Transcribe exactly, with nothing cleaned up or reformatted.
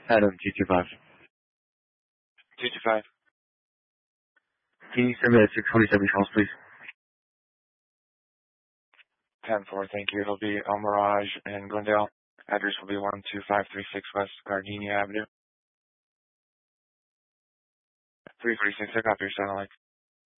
Adam, two two five. two two five. Can you send me that six twenty-seven Charles, please? ten four, thank you. It'll be El Mirage in Glendale. Address will be one two five three six West Gardenia Avenue. three forty-six, I got your satellite.